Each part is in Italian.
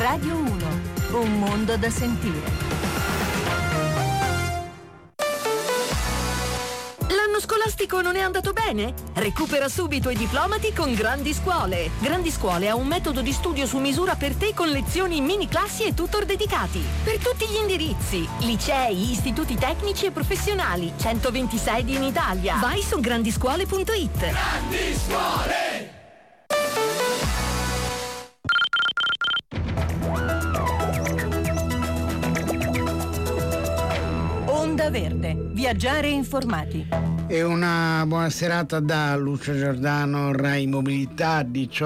Radio 1, un mondo da sentire. L'anno scolastico non è andato bene? Recupera subito i diplomati con Grandi Scuole. Grandi Scuole ha un metodo di studio su misura per te con lezioni in mini classi e tutor dedicati. Per tutti gli indirizzi, licei, istituti tecnici e professionali, 120 sedi in Italia. Vai su grandiscuole.it. Grandi Scuole! Onda Verde, viaggiare informati. E una buona serata da Lucio Giordano, Rai Mobilità,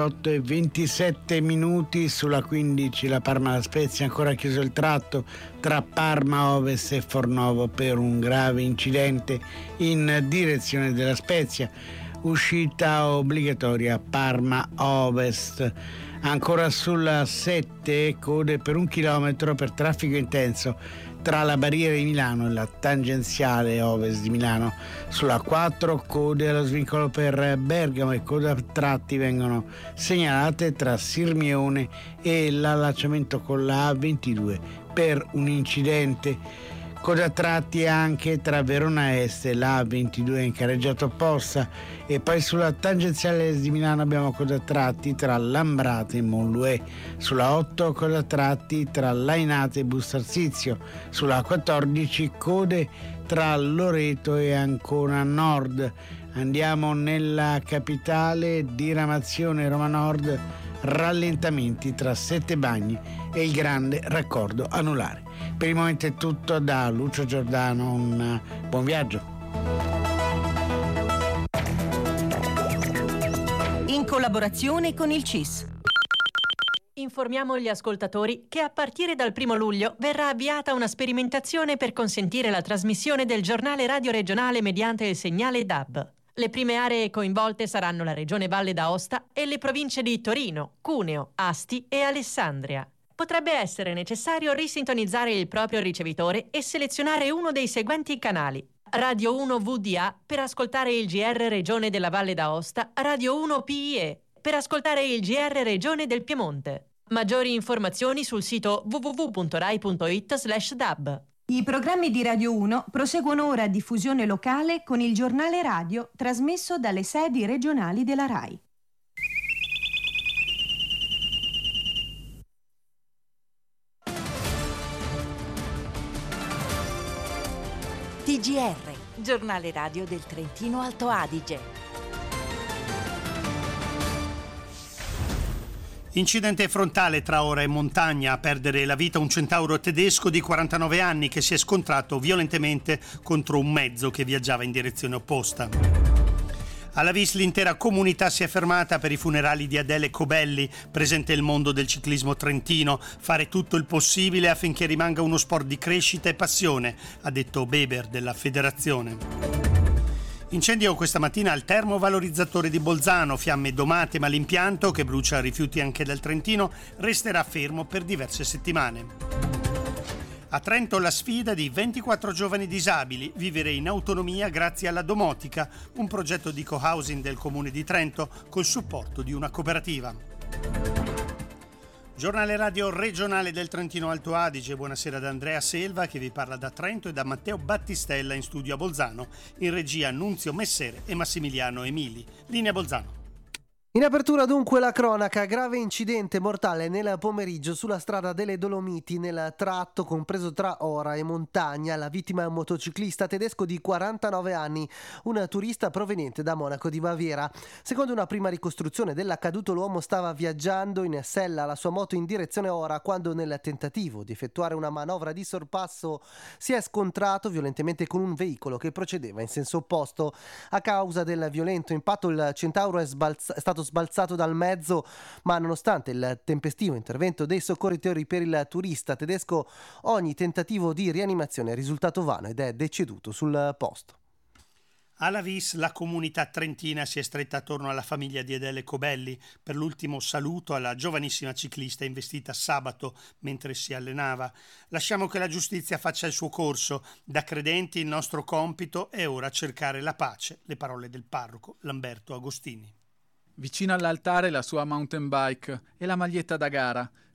18:27 sulla 15, la Parma-La Spezia, ancora chiuso il tratto tra Parma Ovest e Fornovo per un grave incidente in direzione della Spezia. Uscita obbligatoria Parma Ovest. Ancora sulla 7, code per 1 chilometro per traffico intenso tra la barriera di Milano e la tangenziale ovest di Milano. Sulla 4, code allo svincolo per Bergamo e code a tratti vengono segnalate tra Sirmione e l'allacciamento con la A22 per un incidente. Coda a tratti anche tra Verona Est e la A22 in carreggiata opposta, e poi sulla tangenziale est di Milano abbiamo coda a tratti tra Lambrate e Monlouet. Sulla 8 coda a tratti tra Lainate e Bustarsizio. Sulla 14 code tra Loreto e Ancona Nord. Andiamo nella capitale, diramazione Roma Nord, rallentamenti tra Settebagni e il grande raccordo anulare. Per il momento è tutto da Lucio Giordano, un buon viaggio. In collaborazione con il CIS. Informiamo gli ascoltatori che a partire dal 1 luglio verrà avviata una sperimentazione per consentire la trasmissione del giornale radio regionale mediante il segnale DAB. Le prime aree coinvolte saranno la Regione Valle d'Aosta e le province di Torino, Cuneo, Asti e Alessandria. Potrebbe essere necessario risintonizzare il proprio ricevitore e selezionare uno dei seguenti canali: Radio 1 VDA per ascoltare il GR Regione della Valle d'Aosta, Radio 1 PIE per ascoltare il GR Regione del Piemonte. Maggiori informazioni sul sito www.rai.it/dab. I programmi di Radio 1 proseguono ora a diffusione locale con il giornale radio trasmesso dalle sedi regionali della Rai. TGR, giornale radio del Trentino Alto Adige. Incidente frontale tra Ora e Montagna, a perdere la vita un centauro tedesco di 49 anni che si è scontrato violentemente contro un mezzo che viaggiava in direzione opposta. Alla Vis l'intera comunità si è fermata per i funerali di Adele Cobelli, presente il mondo del ciclismo trentino, fare tutto il possibile affinché rimanga uno sport di crescita e passione, ha detto Beber della federazione. Incendio questa mattina al termovalorizzatore di Bolzano, fiamme domate, ma l'impianto, che brucia rifiuti anche del Trentino, resterà fermo per diverse settimane. A Trento la sfida di 24 giovani disabili, vivere in autonomia grazie alla domotica, un progetto di co-housing del Comune di Trento col supporto di una cooperativa. Giornale radio regionale del Trentino Alto Adige, buonasera da Andrea Selva che vi parla da Trento e da Matteo Battistella in studio a Bolzano, in regia Nunzio Messere e Massimiliano Emili. Linea Bolzano. In apertura dunque la cronaca, grave incidente mortale nel pomeriggio sulla strada delle Dolomiti nel tratto compreso tra Ora e Montagna. La vittima è un motociclista tedesco di 49 anni, un turista proveniente da Monaco di Baviera. Secondo una prima ricostruzione dell'accaduto, l'uomo stava viaggiando in sella alla sua moto in direzione Ora quando nel tentativo di effettuare una manovra di sorpasso si è scontrato violentemente con un veicolo che procedeva in senso opposto. A causa del violento impatto il Centauro è stato sbalzato dal mezzo, ma nonostante il tempestivo intervento dei soccorritori per il turista tedesco, ogni tentativo di rianimazione è risultato vano ed è deceduto sul posto. Alla Vis la comunità trentina si è stretta attorno alla famiglia di Adele Cobelli per l'ultimo saluto alla giovanissima ciclista investita sabato mentre si allenava. Lasciamo che la giustizia faccia il suo corso. Da credenti il nostro compito è ora cercare la pace. Le parole del parroco Lamberto Agostini. Vicino all'altare la sua mountain bike e la maglietta da gara.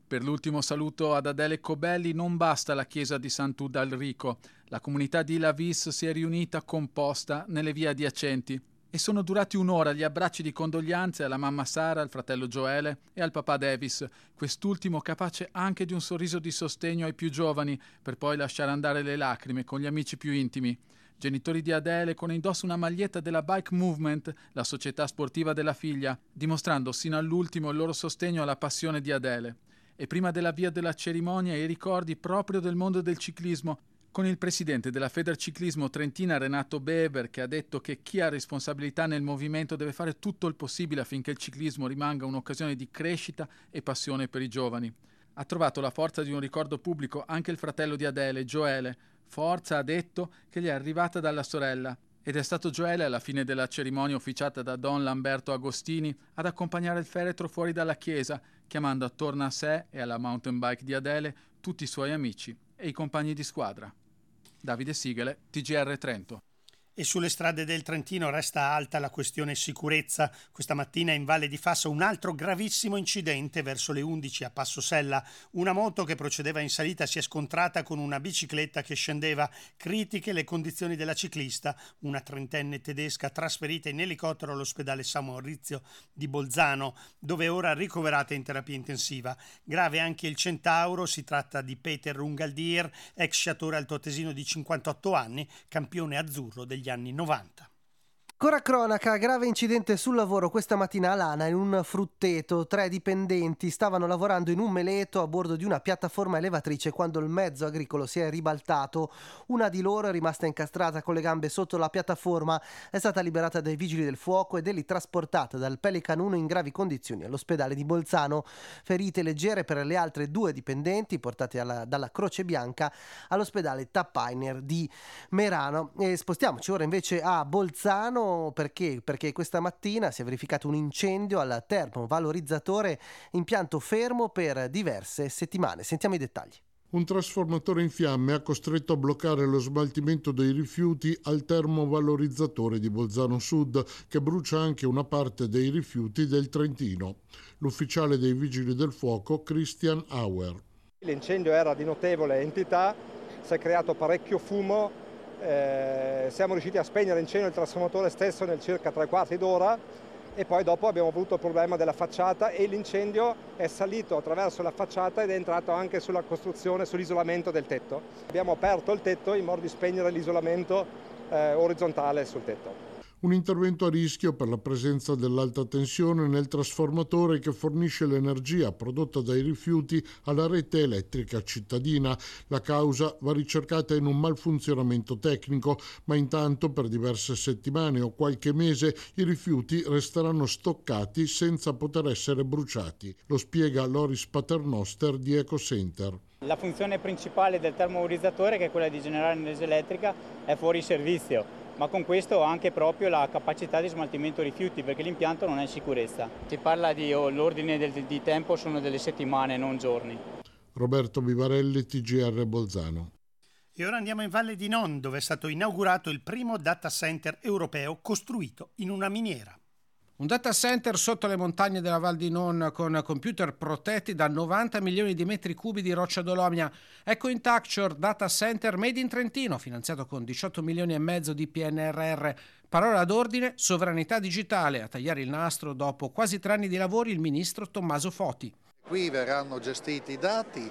Per l'ultimo saluto ad Adele Cobelli non basta la chiesa di Sant'Udalrico. La comunità di La Vis si è riunita composta nelle vie adiacenti e sono durati un'ora gli abbracci di condoglianze alla mamma Sara, al fratello Joele e al papà Davis, quest'ultimo capace anche di un sorriso di sostegno ai più giovani per poi lasciare andare le lacrime con gli amici più intimi. Genitori di Adele con indosso una maglietta della Bike Movement, la società sportiva della figlia, dimostrando sino all'ultimo il loro sostegno alla passione di Adele. E prima dell'avvio della cerimonia i ricordi proprio del mondo del ciclismo, con il presidente della Federciclismo Trentina Renato Beber, che ha detto che chi ha responsabilità nel movimento deve fare tutto il possibile affinché il ciclismo rimanga un'occasione di crescita e passione per i giovani. Ha trovato la forza di un ricordo pubblico anche il fratello di Adele, Joele. Forza, ha detto, che gli è arrivata dalla sorella. Ed è stato Joele, alla fine della cerimonia officiata da Don Lamberto Agostini, ad accompagnare il feretro fuori dalla chiesa, chiamando attorno a sé e alla mountain bike di Adele tutti i suoi amici e i compagni di squadra. Davide Sigele, TGR Trento. E sulle strade del Trentino resta alta la questione sicurezza. Questa mattina in Valle di Fassa un altro gravissimo incidente verso le 11 a Passosella. Una moto che procedeva in salita si è scontrata con una bicicletta che scendeva. Critiche le condizioni della ciclista, una trentenne tedesca trasferita in elicottero all'ospedale San Maurizio di Bolzano, dove è ora ricoverata in terapia intensiva. Grave anche il centauro, si tratta di Peter Ungaldir, ex sciatore altoatesino di 58 anni, campione azzurro degli anni 90. Ancora cronaca, grave incidente sul lavoro questa mattina a Lana in un frutteto. 3 dipendenti stavano lavorando in un meleto a bordo di una piattaforma elevatrice quando il mezzo agricolo si è ribaltato. Una di loro è rimasta incastrata con le gambe sotto la piattaforma, è stata liberata dai vigili del fuoco ed è lì trasportata dal Pelican 1 in gravi condizioni all'ospedale di Bolzano. Ferite leggere per le altre 2 dipendenti portate dalla Croce Bianca all'ospedale Tappainer di Merano. E spostiamoci ora invece a Bolzano. Perché questa mattina si è verificato un incendio al termovalorizzatore, impianto fermo per diverse settimane. Sentiamo i dettagli. Un trasformatore in fiamme ha costretto a bloccare lo smaltimento dei rifiuti al termovalorizzatore di Bolzano Sud, che brucia anche una parte dei rifiuti del Trentino. L'ufficiale dei Vigili del Fuoco, Christian Auer. L'incendio era di notevole entità, si è creato parecchio fumo. Siamo riusciti a spegnere l'incendio del trasformatore stesso nel circa 3/4 d'ora e poi dopo abbiamo avuto il problema della facciata e l'incendio è salito attraverso la facciata ed è entrato anche sulla costruzione, sull'isolamento del tetto. Abbiamo aperto il tetto in modo di spegnere l'isolamento orizzontale sul tetto. Un intervento a rischio per la presenza dell'alta tensione nel trasformatore che fornisce l'energia prodotta dai rifiuti alla rete elettrica cittadina. La causa va ricercata in un malfunzionamento tecnico, ma intanto per diverse settimane o qualche mese i rifiuti resteranno stoccati senza poter essere bruciati. Lo spiega Loris Paternoster di Ecocenter. La funzione principale del termovalorizzatore, che è quella di generare energia elettrica, è fuori servizio. Ma con questo ho anche proprio la capacità di smaltimento rifiuti, perché l'impianto non è in sicurezza. Si parla l'ordine di tempo sono delle settimane, non giorni. Roberto Vivarelli, TGR Bolzano. E ora andiamo in Valle di Non, dove è stato inaugurato il primo data center europeo costruito in una miniera. Un data center sotto le montagne della Val di Non con computer protetti da 90 milioni di metri cubi di roccia dolomia. Ecco Intacture Data Center Made in Trentino, finanziato con 18 milioni e mezzo di PNRR. Parola d'ordine, sovranità digitale. A tagliare il nastro dopo quasi 3 anni di lavori il ministro Tommaso Foti. Qui verranno gestiti i dati,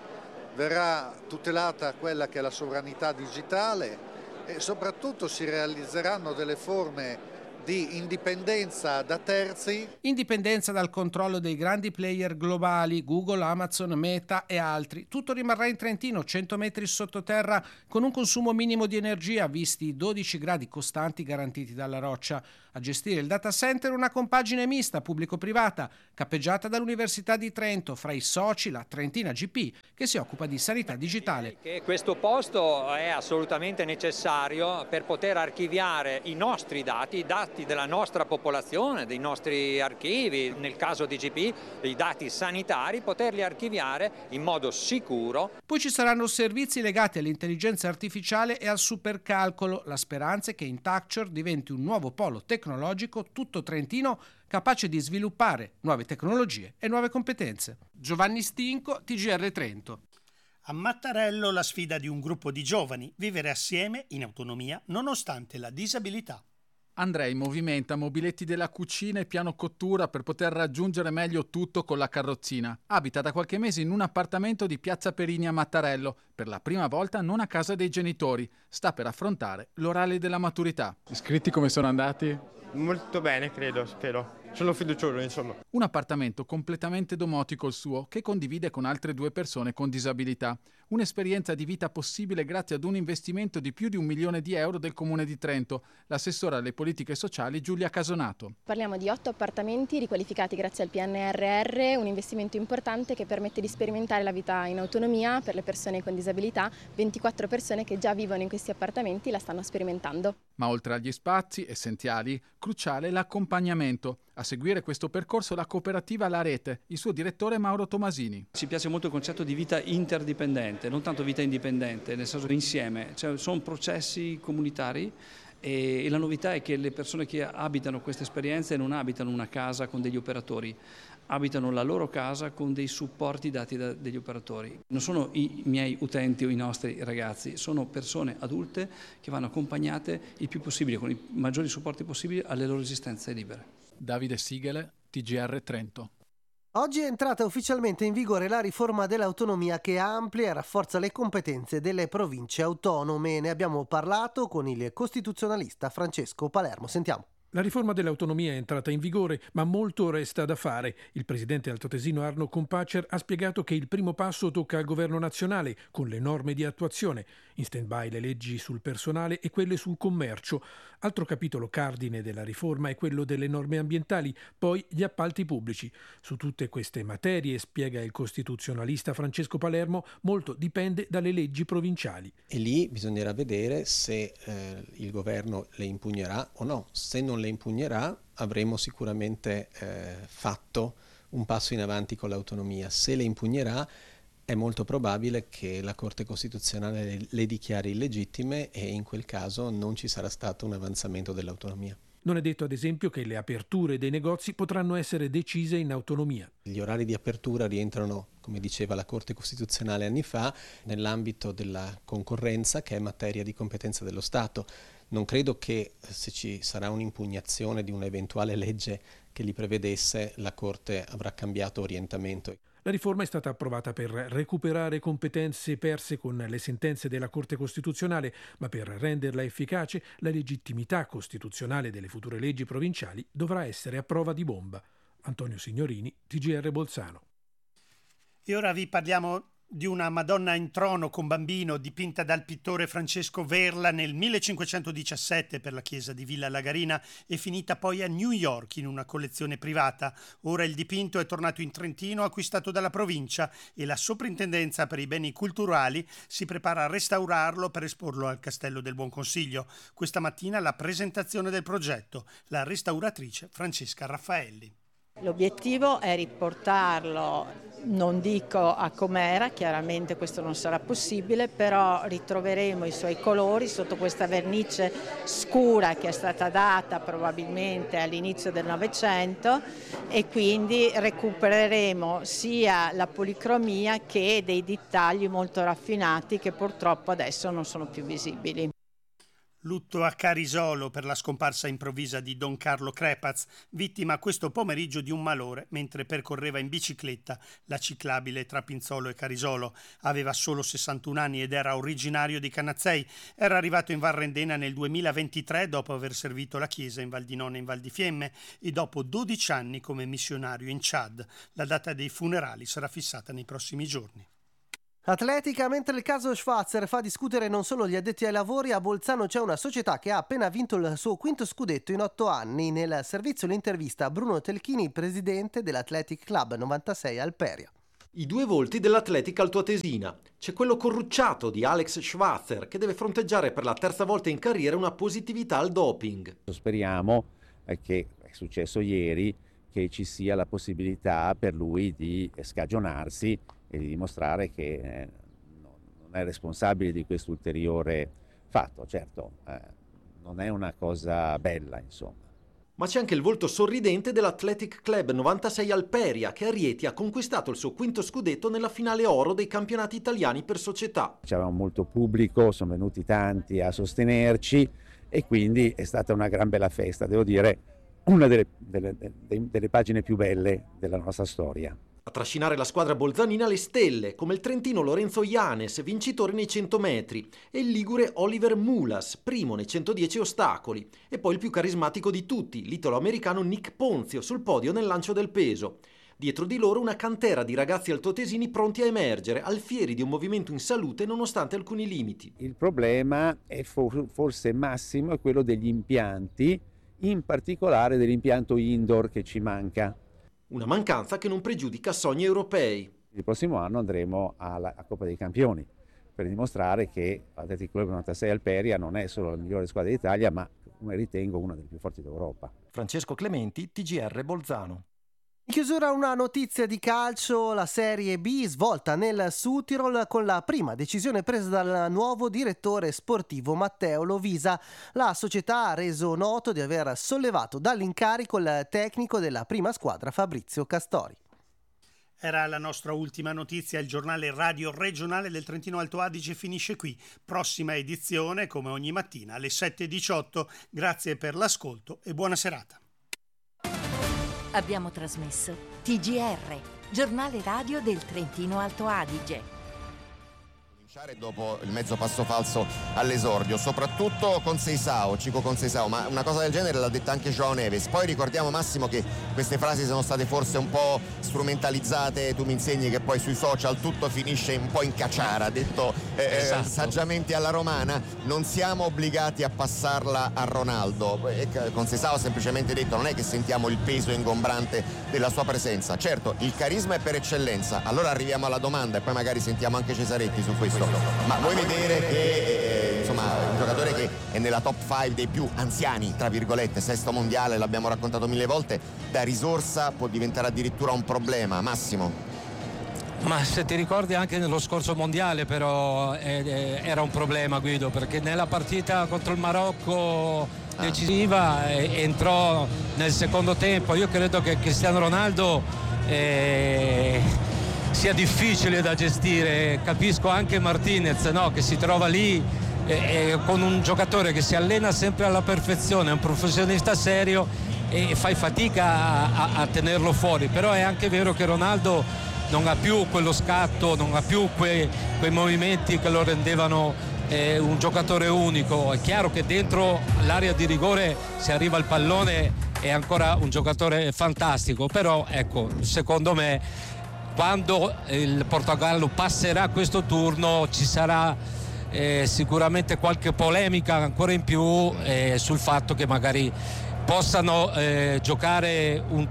verrà tutelata quella che è la sovranità digitale e soprattutto si realizzeranno delle forme di indipendenza da terzi. Indipendenza dal controllo dei grandi player globali, Google, Amazon, Meta e altri. Tutto rimarrà in Trentino, 100 metri sottoterra, con un consumo minimo di energia, visti i 12 gradi costanti garantiti dalla roccia. A gestire il data center una compagine mista pubblico-privata, cappeggiata dall'Università di Trento, fra i soci la Trentina GP, che si occupa di sanità digitale. Questo posto è assolutamente necessario per poter archiviare i nostri dati, i dati della nostra popolazione, dei nostri archivi, nel caso di GP, i dati sanitari, poterli archiviare in modo sicuro. Poi ci saranno servizi legati all'intelligenza artificiale e al supercalcolo. La speranza è che Intacture diventi un nuovo polo tecnologico tutto trentino, capace di sviluppare nuove tecnologie e nuove competenze. Giovanni Stinco, TGR Trento. A Mattarello la sfida di un gruppo di giovani, vivere assieme in autonomia nonostante la disabilità. Andrei movimenta mobiletti della cucina e piano cottura per poter raggiungere meglio tutto con la carrozzina. Abita da qualche mese in un appartamento di Piazza Perini a Mattarello, per la prima volta non a casa dei genitori. Sta per affrontare l'orale della maturità. Iscritti come sono andati? Molto bene, credo, spero. Sono fiducioso, insomma. Un appartamento completamente domotico il suo, che condivide con altre 2 persone con disabilità. Un'esperienza di vita possibile grazie ad un investimento di più di €1 milione del Comune di Trento. L'assessora alle politiche sociali Giulia Casonato. Parliamo di 8 appartamenti riqualificati grazie al PNRR, un investimento importante che permette di sperimentare la vita in autonomia per le persone con disabilità. 24 persone che già vivono in questi appartamenti la stanno sperimentando. Ma oltre agli spazi essenziali, cruciale l'accompagnamento. A seguire questo percorso la cooperativa La Rete, il suo direttore Mauro Tomasini. Ci piace molto il concetto di vita interdipendente, non tanto vita indipendente, nel senso insieme, cioè sono processi comunitari e la novità è che le persone che abitano queste esperienze non abitano una casa con degli operatori, abitano la loro casa con dei supporti dati dagli operatori. Non sono i miei utenti o i nostri ragazzi, sono persone adulte che vanno accompagnate il più possibile, con i maggiori supporti possibili alle loro esistenze libere. Davide Sigele, TGR Trento. Oggi è entrata ufficialmente in vigore la riforma dell'autonomia che amplia e rafforza le competenze delle province autonome. Ne abbiamo parlato con il costituzionalista Francesco Palermo. Sentiamo. La riforma dell'autonomia è entrata in vigore, ma molto resta da fare. Il presidente altoatesino Arno Kompatscher ha spiegato che il primo passo tocca al governo nazionale, con le norme di attuazione. In stand-by le leggi sul personale e quelle sul commercio. Altro capitolo cardine della riforma è quello delle norme ambientali, poi gli appalti pubblici. Su tutte queste materie, spiega il costituzionalista Francesco Palermo, molto dipende dalle leggi provinciali. E lì bisognerà vedere se il governo le impugnerà o no. Se non le impugnerà avremo sicuramente fatto un passo in avanti con l'autonomia. Se le impugnerà è molto probabile che la Corte Costituzionale le dichiari illegittime e in quel caso non ci sarà stato un avanzamento dell'autonomia. Non è detto, ad esempio, che le aperture dei negozi potranno essere decise in autonomia. Gli orari di apertura rientrano, come diceva la Corte Costituzionale anni fa, nell'ambito della concorrenza, che è materia di competenza dello Stato. Non credo che se ci sarà un'impugnazione di un'eventuale legge che li prevedesse, la Corte avrà cambiato orientamento. La riforma è stata approvata per recuperare competenze perse con le sentenze della Corte Costituzionale, ma per renderla efficace la legittimità costituzionale delle future leggi provinciali dovrà essere a prova di bomba. Antonio Signorini, TGR Bolzano. E ora vi parliamo di una Madonna in trono con bambino dipinta dal pittore Francesco Verla nel 1517 per la chiesa di Villa Lagarina e finita poi a New York in una collezione privata. Ora il dipinto è tornato in Trentino, acquistato dalla provincia, e la Soprintendenza per i beni culturali si prepara a restaurarlo per esporlo al Castello del Buon Consiglio. Questa mattina la presentazione del progetto, la restauratrice Francesca Raffaelli. L'obiettivo è riportarlo, non dico a com'era, chiaramente questo non sarà possibile, però ritroveremo i suoi colori sotto questa vernice scura che è stata data probabilmente all'inizio del Novecento e quindi recupereremo sia la policromia che dei dettagli molto raffinati che purtroppo adesso non sono più visibili. Lutto a Carisolo per la scomparsa improvvisa di Don Carlo Crepaz, vittima questo pomeriggio di un malore mentre percorreva in bicicletta la ciclabile tra Pinzolo e Carisolo. Aveva solo 61 anni ed era originario di Canazzei. Era arrivato in Val Rendena nel 2023 dopo aver servito la chiesa in Val di None e in Val di Fiemme e dopo 12 anni come missionario in Chad. La data dei funerali sarà fissata nei prossimi giorni. Atletica, mentre il caso Schwarzer fa discutere non solo gli addetti ai lavori, a Bolzano c'è una società che ha appena vinto il suo quinto scudetto in 8 anni. Nel servizio l'intervista a Bruno Telchini, presidente dell'Athletic Club 96 Alperia. I due volti dell'Atletica altoatesina. C'è quello corrucciato di Alex Schwarzer che deve fronteggiare per la terza volta in carriera una positività al doping. Speriamo che è successo ieri che ci sia la possibilità per lui di scagionarsi e di dimostrare che non è responsabile di questo ulteriore fatto. Certo, non è una cosa bella, insomma. Ma c'è anche il volto sorridente dell'Athletic Club 96 Alperia, che a Rieti ha conquistato il suo quinto scudetto nella finale oro dei campionati italiani per società. C'era molto pubblico, sono venuti tanti a sostenerci e quindi è stata una gran bella festa, devo dire, una delle pagine più belle della nostra storia. A trascinare la squadra bolzanina le stelle, come il trentino Lorenzo Janes, vincitore nei 100 metri, e il ligure Oliver Mulas, primo nei 110 ostacoli, e poi il più carismatico di tutti, l'italo-americano Nick Ponzio, sul podio nel lancio del peso. Dietro di loro una cantera di ragazzi altoatesini pronti a emergere, alfieri di un movimento in salute nonostante alcuni limiti. Il problema è forse massimo è quello degli impianti, in particolare dell'impianto indoor che ci manca. Una mancanza che non pregiudica sogni europei. Il prossimo anno andremo alla Coppa dei Campioni per dimostrare che l'Athletic Club 96 Alperia non è solo la migliore squadra d'Italia, ma come ritengo una delle più forti d'Europa. Francesco Clementi, TGR Bolzano. In chiusura una notizia di calcio, la Serie B svolta nel Südtirol con la prima decisione presa dal nuovo direttore sportivo Matteo Lovisa. La società ha reso noto di aver sollevato dall'incarico il tecnico della prima squadra Fabrizio Castori. Era la nostra ultima notizia, il giornale radio regionale del Trentino Alto Adige finisce qui. Prossima edizione come ogni mattina alle 7:18. Grazie per l'ascolto e buona serata. Abbiamo trasmesso TGR, giornale radio del Trentino Alto Adige. Dopo il mezzo passo falso all'esordio, soprattutto con Seisao, Chico con Seisao, ma una cosa del genere l'ha detta anche João Neves. Poi ricordiamo, Massimo, che queste frasi sono state forse un po' strumentalizzate, tu mi insegni che poi sui social tutto finisce un po' in cacciara, detto esatto, saggiamente alla romana, non siamo obbligati a passarla a Ronaldo. Con Seisao ha semplicemente detto non è che sentiamo il peso ingombrante della sua presenza, certo il carisma è per eccellenza. Allora arriviamo alla domanda e poi magari sentiamo anche Cesaretti su questo. Ma vuoi vedere che insomma un giocatore che è nella top 5 dei più anziani, tra virgolette, sesto mondiale, l'abbiamo raccontato 1000 volte, da risorsa può diventare addirittura un problema, Massimo? Ma se ti ricordi anche nello scorso mondiale però era un problema, Guido, perché nella partita contro il Marocco decisiva entrò nel secondo tempo. Io credo che Cristiano Ronaldo sia difficile da gestire. Capisco anche Martinez, no, che si trova lì con un giocatore che si allena sempre alla perfezione, è un professionista serio e fai fatica a tenerlo fuori. Però è anche vero che Ronaldo non ha più quello scatto, non ha più quei movimenti che lo rendevano un giocatore unico. È chiaro che dentro l'area di rigore, se arriva il pallone, è ancora un giocatore fantastico, però ecco, secondo me quando il Portogallo passerà questo turno ci sarà sicuramente qualche polemica ancora in più sul fatto che magari possano giocare un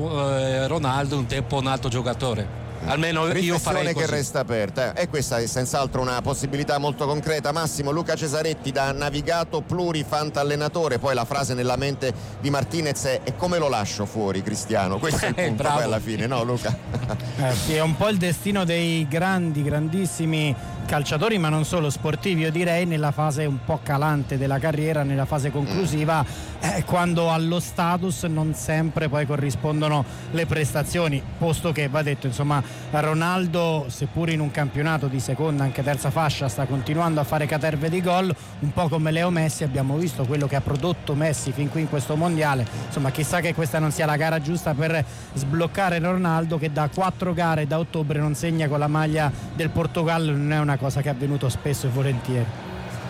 tempo Ronaldo, un tempo un altro giocatore. Almeno io farei così. Che resta aperta e questa è senz'altro una possibilità molto concreta. Massimo, Luca Cesaretti da navigato plurifantallenatore, poi la frase nella mente di Martinez è come lo lascio fuori Cristiano, questo è il punto poi alla fine, no Luca? Sì, è un po' il destino dei grandissimi calciatori, ma non solo, sportivi, io direi, nella fase un po' calante della carriera, nella fase conclusiva, quando allo status non sempre poi corrispondono le prestazioni, posto che va detto, insomma, Ronaldo, seppur in un campionato di seconda, anche terza fascia, sta continuando a fare caterve di gol, un po' come Leo Messi. Abbiamo visto quello che ha prodotto Messi fin qui in questo mondiale, insomma chissà che questa non sia la gara giusta per sbloccare Ronaldo, che da 4 gare da ottobre non segna con la maglia del Portogallo. Non è una cosa che è avvenuto spesso e volentieri.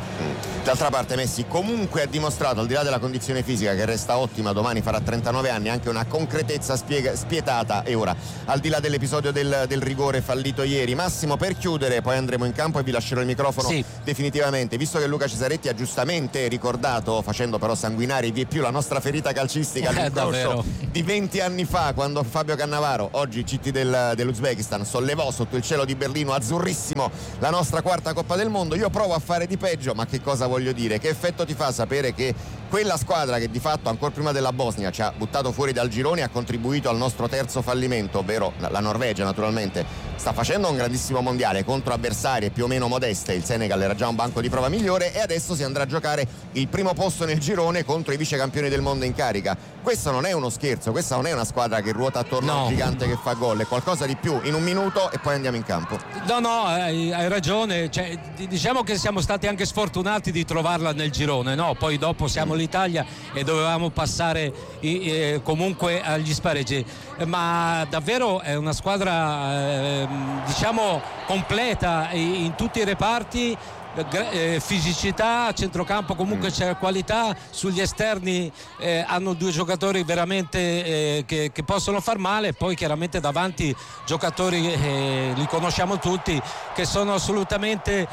D'altra parte Messi comunque ha dimostrato, al di là della condizione fisica che resta ottima, domani farà 39 anni, anche una concretezza spietata. E ora, al di là dell'episodio del rigore fallito ieri, Massimo, per chiudere, poi andremo in campo e vi lascerò il microfono definitivamente, visto che Luca Cesaretti ha giustamente ricordato, facendo però sanguinare vie più la nostra ferita calcistica, l'incrocio di 20 anni fa, quando Fabio Cannavaro, oggi CT dell'Uzbekistan, sollevò sotto il cielo di Berlino azzurrissimo la nostra quarta Coppa del Mondo. Io provo a fare di peggio, ma che cosa voglio dire. Che effetto ti fa sapere che quella squadra che di fatto ancora prima della Bosnia ci ha buttato fuori dal girone, ha contribuito al nostro terzo fallimento, ovvero la Norvegia naturalmente, sta facendo un grandissimo mondiale contro avversarie più o meno modeste, il Senegal era già un banco di prova migliore, e adesso si andrà a giocare il primo posto nel girone contro i vice campioni del mondo in carica. Questo non è uno scherzo, questa non è una squadra che ruota attorno a un gigante che fa gol, è qualcosa di più, in un minuto e poi andiamo in campo. No, hai ragione, cioè, diciamo che siamo stati anche sfortunati di trovarla nel girone, no? Poi dopo siamo l'Italia e dovevamo passare comunque agli spareggi, ma davvero è una squadra diciamo completa in tutti i reparti. Fisicità, a centrocampo comunque c'è qualità, sugli esterni hanno due giocatori veramente che possono far male, poi chiaramente davanti giocatori li conosciamo tutti, che sono assolutamente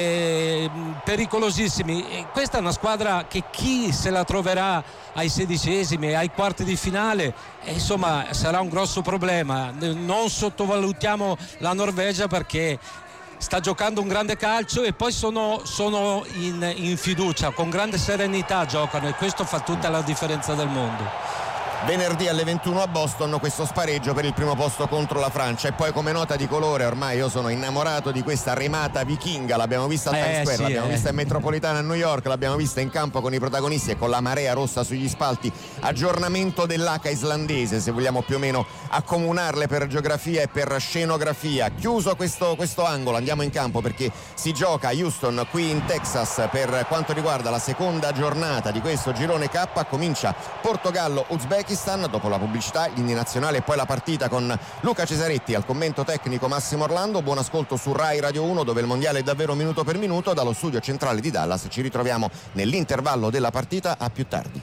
pericolosissimi. E questa è una squadra che chi se la troverà ai 16esimi, ai quarti di finale, insomma sarà un grosso problema. Non sottovalutiamo la Norvegia, perché sta giocando un grande calcio e poi sono in fiducia, con grande serenità giocano, e questo fa tutta la differenza del mondo. Venerdì alle 21 a Boston questo spareggio per il primo posto contro la Francia. E poi, come nota di colore, ormai io sono innamorato di questa remata vichinga, l'abbiamo vista a Times Square, l'abbiamo vista in metropolitana a New York, l'abbiamo vista in campo con i protagonisti e con la marea rossa sugli spalti, aggiornamento dell'H islandese, se vogliamo più o meno accomunarle per geografia e per scenografia. Chiuso questo angolo, andiamo in campo, perché si gioca a Houston, qui in Texas, per quanto riguarda la seconda giornata di questo girone K. Comincia Portogallo-Uzbekistan. Dopo la pubblicità, l'inno nazionale e poi la partita con Luca Cesaretti, al commento tecnico Massimo Orlando. Buon ascolto su Rai Radio 1, dove il mondiale è davvero minuto per minuto. Dallo studio centrale di Dallas ci ritroviamo nell'intervallo della partita. A più tardi.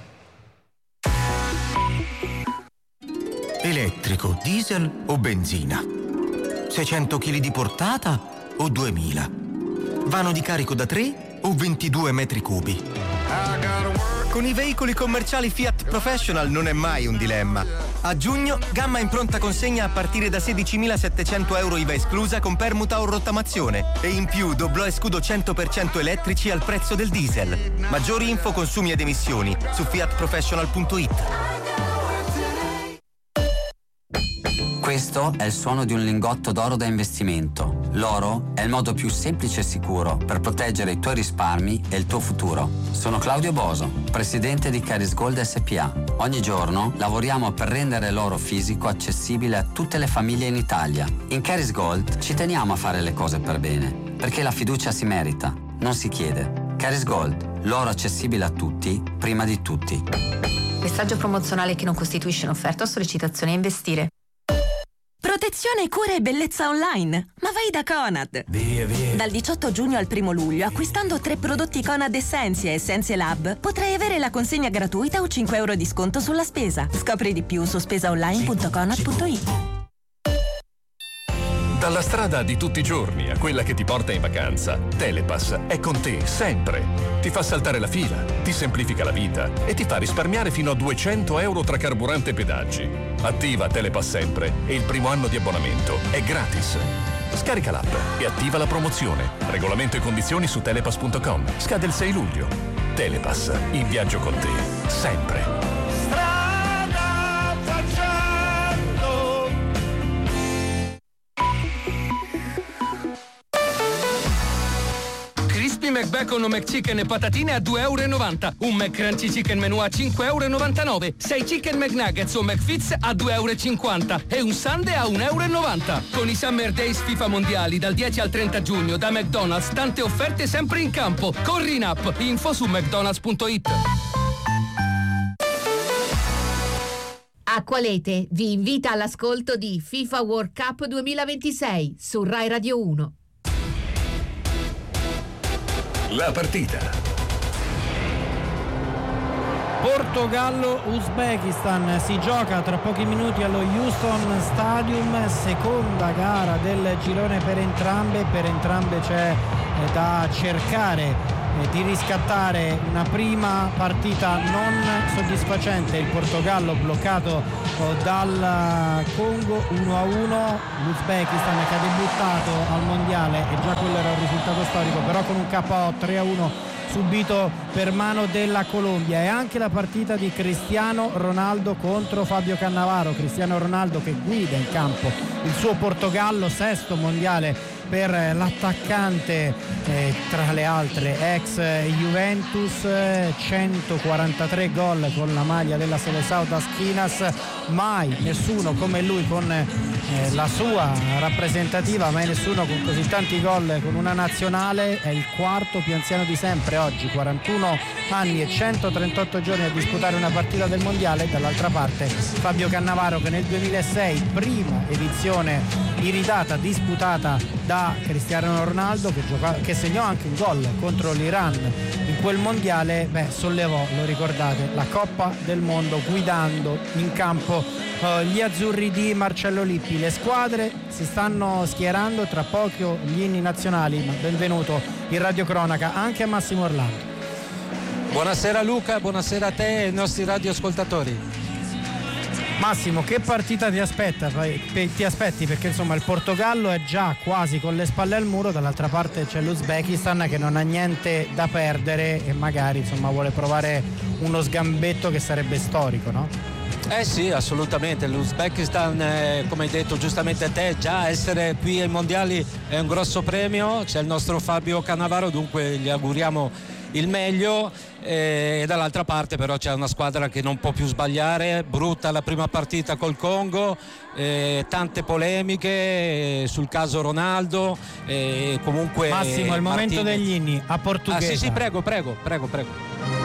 Elettrico, diesel o benzina? 600 kg di portata o 2000? Vano di carico da 3 o 22 metri cubi? Con i veicoli commerciali Fiat Professional non è mai un dilemma. A giugno, gamma in pronta consegna a partire da 16.700 euro IVA esclusa con permuta o rottamazione. E in più doblò e scudo 100% elettrici al prezzo del diesel. Maggiori info, consumi ed emissioni su fiatprofessional.it. Questo è il suono di un lingotto d'oro da investimento. L'oro è il modo più semplice e sicuro per proteggere i tuoi risparmi e il tuo futuro. Sono Claudio Boso, presidente di Caris Gold SPA. Ogni giorno lavoriamo per rendere l'oro fisico accessibile a tutte le famiglie in Italia. In Caris Gold ci teniamo a fare le cose per bene, perché la fiducia si merita, non si chiede. Caris Gold, l'oro accessibile a tutti, prima di tutti. Messaggio promozionale che non costituisce un'offerta o sollecitazione a investire. Protezione, cura e bellezza online. Ma vai da Conad. Via. Dal 18 giugno al 1 luglio, acquistando 3 prodotti Conad Essentia e Essentia Lab, potrai avere la consegna gratuita o 5 euro di sconto sulla spesa. Scopri di più su spesaonline.conad.it. Dalla strada di tutti i giorni a quella che ti porta in vacanza, Telepass è con te sempre. Ti fa saltare la fila, ti semplifica la vita e ti fa risparmiare fino a 200 euro tra carburante e pedaggi. Attiva Telepass sempre e il primo anno di abbonamento è gratis. Scarica l'app e attiva la promozione. Regolamento e condizioni su telepass.com. Scade il 6 luglio. Telepass, in viaggio con te, sempre. McBacon o McChicken e patatine a 2,90 euro. Un McCrunchy Chicken Menù a 5,99 euro. 6 Chicken McNuggets o McFits a 2,50 euro. E un Sundae a 1,90 euro. Con i Summer Days FIFA Mondiali dal 10 al 30 giugno da McDonald's, tante offerte sempre in campo. Corri in app. Info su mcdonalds.it. Acqualete vi invita all'ascolto di FIFA World Cup 2026 su Rai Radio 1. La partita. Portogallo-Uzbekistan si gioca tra pochi minuti allo Houston Stadium, seconda gara del girone per entrambe c'è da cercare di riscattare una prima partita non soddisfacente, il Portogallo bloccato dal Congo 1-1, l'Uzbekistan che ha debuttato al mondiale e già quello era un risultato storico, però con un KO 3-1 subito per mano della Colombia. E anche la partita di Cristiano Ronaldo contro Fabio Cannavaro. Cristiano Ronaldo che guida in campo il suo Portogallo, sesto mondiale per l'attaccante, tra le altre ex Juventus, 143 gol con la maglia della Seleção das Quinas, mai nessuno come lui con la sua rappresentativa, mai nessuno con così tanti gol con una nazionale. È il quarto più anziano di sempre oggi, 41 anni e 138 giorni a disputare una partita del mondiale. Dall'altra parte Fabio Cannavaro che nel 2006, prima edizione iridata disputata da Cristiano Ronaldo, che segnò anche un gol contro l'Iran in quel mondiale, sollevò, lo ricordate, la Coppa del Mondo guidando in campo gli azzurri di Marcello Lippi. Le squadre si stanno schierando, tra poco gli inni nazionali, ma benvenuto in radiocronaca anche a Massimo Orlando. Buonasera Luca, buonasera a te e ai nostri radioascoltatori. Massimo, che partita ti aspetti? Perché insomma il Portogallo è già quasi con le spalle al muro, dall'altra parte c'è l'Uzbekistan che non ha niente da perdere e magari insomma vuole provare uno sgambetto che sarebbe storico, no? Sì, assolutamente. L'Uzbekistan, come hai detto giustamente te, già essere qui ai mondiali è un grosso premio. C'è il nostro Fabio Cannavaro, dunque gli auguriamo il meglio, e dall'altra parte però c'è una squadra che non può più sbagliare. Brutta la prima partita col Congo, tante polemiche sul caso Ronaldo, comunque Massimo, è il momento degli inni a portoghese. Sì, prego.